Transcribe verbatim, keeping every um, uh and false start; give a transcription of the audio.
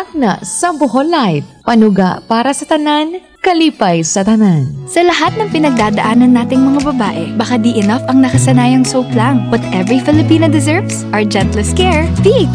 Akna sa Bohol Life. Panuga para sa tanan, kalipay sa tanan. Sa lahat ng pinagdadaanan nating mga babae, baka di enough ang nakasanayang soap lang. What every Filipina deserves, our gentlest care. P H